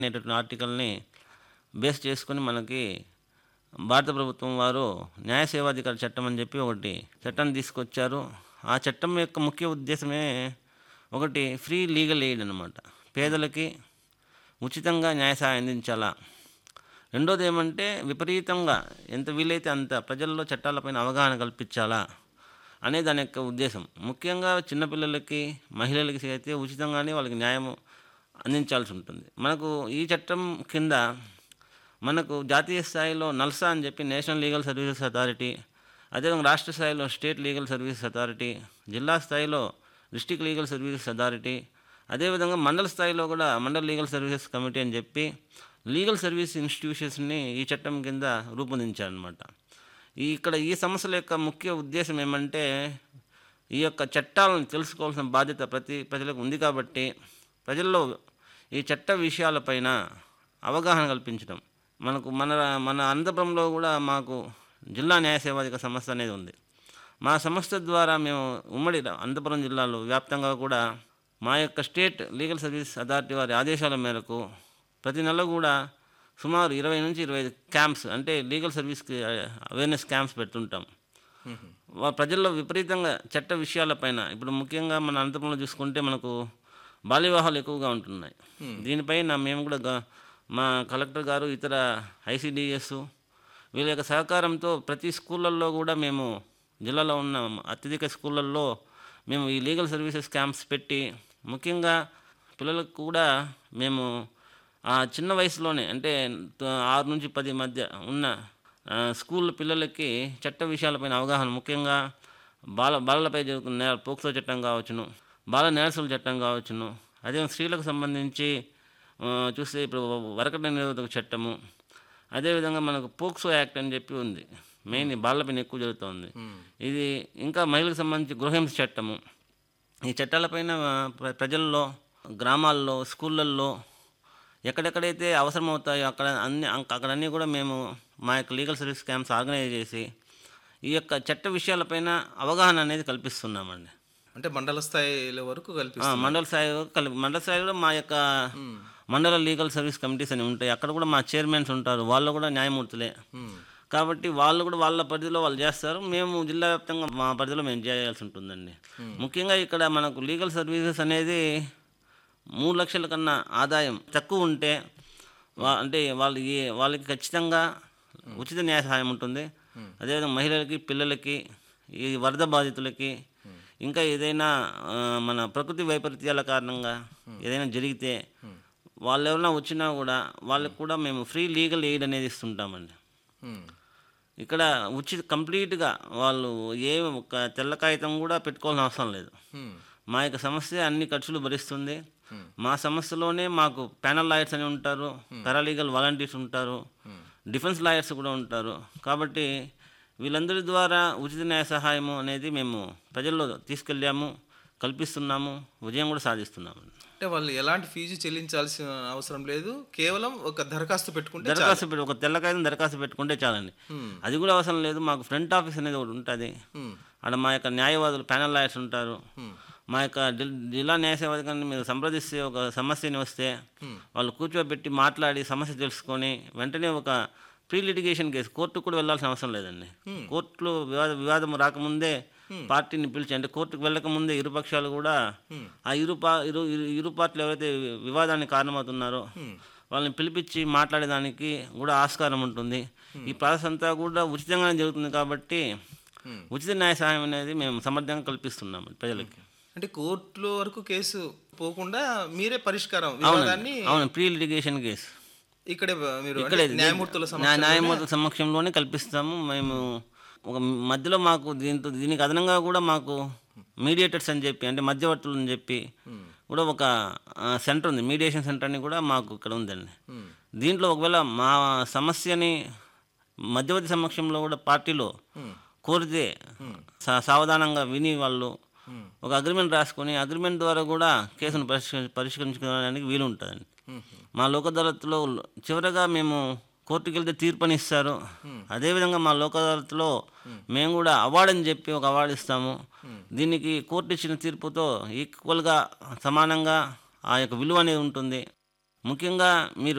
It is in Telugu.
అనేటటువంటి ఆర్టికల్ని బేస్ చేసుకొని మనకి భారత ప్రభుత్వం వారు న్యాయ సేవాధికార చట్టం అని చెప్పి ఒకటి చట్టాన్ని తీసుకొచ్చారు. ఆ చట్టం యొక్క ముఖ్య ఉద్దేశమే ఒకటి ఫ్రీ లీగల్ ఎయిడ్ అనమాట. పేదలకి ఉచితంగా న్యాయ సహాయం అందించాలా. రెండోది ఏమంటే విపరీతంగా ఎంత వీలైతే అంత ప్రజల్లో చట్టాలపైన అవగాహన కల్పించాలా అనే దాని యొక్క ఉద్దేశం. ముఖ్యంగా చిన్నపిల్లలకి, మహిళలకి అయితే ఉచితంగానే వాళ్ళకి న్యాయం అందించాల్సి ఉంటుంది. మనకు ఈ చట్టం కింద మనకు జాతీయ స్థాయిలో నల్సా అని చెప్పి నేషనల్ లీగల్ సర్వీసెస్ అథారిటీ, అదేవిధంగా రాష్ట్ర స్థాయిలో స్టేట్ లీగల్ సర్వీసెస్ అథారిటీ, జిల్లా స్థాయిలో డిస్ట్రిక్ట్ లీగల్ సర్వీసెస్ అథారిటీ, అదేవిధంగా మండల స్థాయిలో కూడా మండల్ లీగల్ సర్వీసెస్ కమిటీ అని చెప్పి లీగల్ సర్వీస్ ఇన్స్టిట్యూషన్స్ని ఈ చట్టం కింద రూపొందించారనమాట. ఇక్కడ ఈ సమస్యల యొక్క ముఖ్య ఉద్దేశం ఏమంటే ఈ యొక్క చట్టాలను తెలుసుకోవాల్సిన బాధ్యత ప్రతి ప్రజలకు ఉంది కాబట్టి ప్రజల్లో ఈ చట్ట విషయాలపైన అవగాహన కల్పించడం. మనకు మన మన అనంతపురంలో కూడా మాకు జిల్లా న్యాయ సేవాధికార సంస్థ అనేది ఉంది. మా సంస్థ ద్వారా మేము ఉమ్మడి అనంతపురం జిల్లాలో వ్యాప్తంగా కూడా మా యొక్క స్టేట్ లీగల్ సర్వీస్ అథారిటీ వారి ఆదేశాల మేరకు ప్రతి నెల కూడా సుమారు 20 నుంచి 25 క్యాంప్స్ అంటే లీగల్ సర్వీస్కి అవేర్నెస్ క్యాంప్స్ పెడుతుంటాం. ప్రజల్లో విపరీతంగా చట్ట విషయాలపైన ఇప్పుడు ముఖ్యంగా మన అనంతపురంలో చూసుకుంటే మనకు బాల్య వివాహాలు ఎక్కువగా ఉంటున్నాయి. దీనిపైన మేము కూడా మా కలెక్టర్ గారు, ఇతర ఐసిడిఎస్ వీళ్ళ యొక్క సహకారంతో ప్రతి స్కూళ్ళల్లో కూడా మేము జిల్లాలో ఉన్న అత్యధిక స్కూళ్ళల్లో మేము ఈ లీగల్ సర్వీసెస్ క్యాంప్స్ పెట్టి ముఖ్యంగా పిల్లలకు కూడా మేము ఆ చిన్న వయసులోనే అంటే 6 నుంచి 10 మధ్య ఉన్న స్కూల్ పిల్లలకి చట్ట విషయాలపైన అవగాహన, ముఖ్యంగా బాలలపై జరుగుతున్న నేరాలు, పోక్సో చట్టం కావచ్చును, బాల నేరస్తుల చట్టం కావచ్చును, అదే స్త్రీలకు సంబంధించి చూస్తే ఇప్పుడు వరకట్న నిరోధక చట్టము, అదేవిధంగా మనకు పోక్సో యాక్ట్ అని చెప్పి ఉంది. మెయిన్ బాలలపైన ఎక్కువ జరుగుతుంది. ఇది ఇంకా మహిళలకు సంబంధించి గృహహింస చట్టము. ఈ చట్టాలపైన ప్రజల్లో, గ్రామాల్లో, స్కూళ్ళల్లో ఎక్కడెక్కడైతే అవసరం అవుతాయో అక్కడన్నీ కూడా మేము మా యొక్క లీగల్ సర్వీస్ క్యాంప్స్ ఆర్గనైజ్ చేసి ఈ యొక్క చట్ట విషయాలపైన అవగాహన అనేది కల్పిస్తున్నామండి. అంటే మండల స్థాయిలో వరకు మండల స్థాయిలో మా యొక్క మండల లీగల్ సర్వీస్ కమిటీస్ అని ఉంటాయి. అక్కడ కూడా మా చైర్మన్స్ ఉంటారు. వాళ్ళు కూడా న్యాయమూర్తులే కాబట్టి వాళ్ళు కూడా వాళ్ళ పరిధిలో వాళ్ళు చేస్తారు. మేము జిల్లా వ్యాప్తంగా మా పరిధిలో మేము చేయాల్సి ఉంటుందండి. ముఖ్యంగా ఇక్కడ మనకు లీగల్ సర్వీసెస్ అనేది 3 లక్షల కన్నా ఆదాయం తక్కువ ఉంటే అంటే వాళ్ళకి ఖచ్చితంగా ఉచిత న్యాయ సహాయం ఉంటుంది. అదేవిధంగా మహిళలకి, పిల్లలకి, ఈ వరద బాధితులకి, ఇంకా ఏదైనా మన ప్రకృతి వైపరీత్యాల కారణంగా ఏదైనా జరిగితే వాళ్ళు ఎవరైనా వచ్చినా కూడా వాళ్ళకి కూడా మేము ఫ్రీ లీగల్ ఎయిడ్ అనేది ఇస్తుంటామండి. ఇక్కడ కంప్లీట్గా వాళ్ళు ఒక తెల్ల కాగితం కూడా పెట్టుకోవాల్సిన అవసరం లేదు. మా యొక్క సంస్థ అన్ని ఖర్చులు భరిస్తుంది. మా సంస్థలోనే మాకు ప్యానల్ లాయర్స్ అని ఉంటారు, పారాలీగల్ వాలంటీర్స్ ఉంటారు, డిఫెన్స్ లాయర్స్ కూడా ఉంటారు. కాబట్టి వీళ్ళందరి ద్వారా ఉచిత న్యాయ సహాయము అనేది మేము ప్రజల్లో తీసుకెళ్ళాము, కల్పిస్తున్నాము, విజయం కూడా సాధిస్తున్నాము. అంటే వాళ్ళు ఎలాంటి ఫీజు చెల్లించాల్సిన అవసరం లేదు, కేవలం ఒక దరఖాస్తు ఒక తెల్ల కాగితం దరఖాస్తు పెట్టుకుంటే చాలండి. అది కూడా అవసరం లేదు. మాకు ఫ్రంట్ ఆఫీస్ అనేది ఒకటి ఉంటుంది. అక్కడ మా యొక్క న్యాయవాదులు, ప్యానల్ లాయర్స్ ఉంటారు. మా యొక్క జిల్లా న్యాయ సేవాధికారిని మీరు సంప్రదిస్తే ఒక సమస్యని వస్తే వాళ్ళు కూర్చోబెట్టి మాట్లాడి సమస్య తెలుసుకొని వెంటనే ఒక ప్రీ లిటిగేషన్ కేసు కోర్టుకు కూడా వెళ్ళాల్సిన అవసరం లేదండి. కోర్టులో వివాదం రాకముందే పార్టీని పిలిచి, అంటే కోర్టుకు వెళ్ళకముందే ఇరుపక్షాలు కూడా ఆ ఇరు పార్టీలు ఎవరైతే వివాదానికి కారణమవుతున్నారో వాళ్ళని పిలిపించి మాట్లాడేదానికి కూడా ఆస్కారం ఉంటుంది. ఈ ప్రాసెస్ అంతా కూడా ఉచితంగానే జరుగుతుంది కాబట్టి ఉచిత న్యాయ సహాయం అనేది మేము సమర్థంగా కల్పిస్తున్నాము ప్రజలకి. అంటే కోర్టులో వరకు కేసు పోకుండా మీరే పరిష్కారం, అవును, ప్రీ లిటిగేషన్ కేసు ఇక్కడే న్యాయమూర్తుల సమక్షంలోనే కల్పిస్తాము. మేము ఒక మధ్యలో మాకు దీనికి అదనంగా కూడా మాకు మీడియేటర్స్ అని చెప్పి, అంటే మధ్యవర్తులు అని చెప్పి కూడా ఒక సెంటర్ ఉంది, మీడియేషన్ సెంటర్ అని కూడా మాకు ఇక్కడ ఉందండి. దీంట్లో ఒకవేళ మా సమస్యని మధ్యవర్తి సమక్షంలో కూడా పార్టీలో కోరితే సావధానంగా విని వాళ్ళు ఒక అగ్రిమెంట్ రాసుకొని అగ్రిమెంట్ ద్వారా కూడా కేసును పరిష్కరించుకోవడానికి వీలు ఉంటుందండి. మా లోక్ అదాలత్లో చివరగా మేము కోర్టుకి వెళ్తే తీర్పుని ఇస్తారు. అదేవిధంగా మా లోక్ అదాలత్లో మేము కూడా అవార్డు అని చెప్పి ఒక అవార్డు ఇస్తాము. దీనికి కోర్టు ఇచ్చిన తీర్పుతో ఈక్వల్గా సమానంగా ఆ యొక్క విలువ అనేది ఉంటుంది. ముఖ్యంగా మీరు